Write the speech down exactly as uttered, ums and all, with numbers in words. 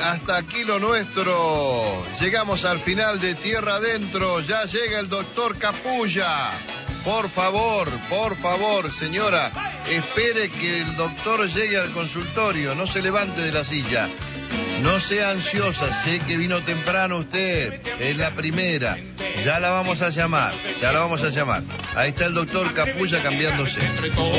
hasta aquí lo nuestro. Llegamos al final de Tierra Adentro. Ya llega el doctor Capulla. Por favor, por favor, señora, espere que el doctor llegue al consultorio. No se levante de la silla. No sea ansiosa, sé que vino temprano usted. Es la primera. Ya la vamos a llamar, ya la vamos a llamar. Ahí está el doctor Capulla cambiándose.